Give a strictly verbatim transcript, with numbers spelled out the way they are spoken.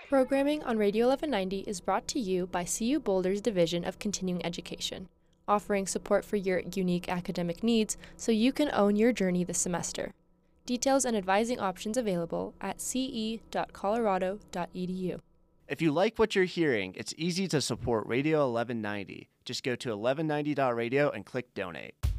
Programming on Radio eleven ninety is brought to you by C U Boulder's Division of Continuing Education, offering support for your unique academic needs so you can own your journey this semester. Details and advising options available at c e dot colorado dot e d u. If you like what you're hearing, it's easy to support Radio eleven ninety. Just go to eleven ninety dot radio and click donate.